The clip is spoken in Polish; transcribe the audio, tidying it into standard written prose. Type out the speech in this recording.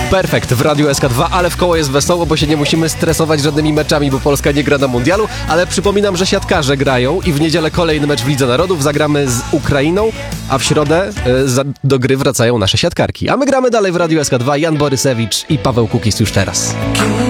Perfekt w Radiu SK2, ale w koło jest wesoło, bo się nie musimy stresować żadnymi meczami, bo Polska nie gra na mundialu, ale przypominam, że siatkarze grają i w niedzielę kolejny mecz w Lidze Narodów, zagramy z Ukrainą, a w środę do gry wracają nasze siatkarki. A my gramy dalej w Radiu SK2, Jan Borysewicz i Paweł Kukis już teraz.